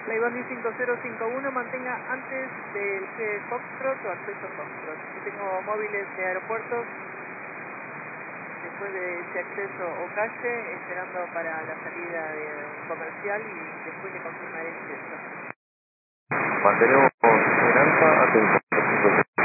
Laibondi 5051, mantenga antes del Foxtrot o acceso Foxtrot. Yo tengo móviles de aeropuertos después de ese acceso o calle, esperando para la salida comercial y después le confirmaré el ingreso. Mantenemos en alfa, atención.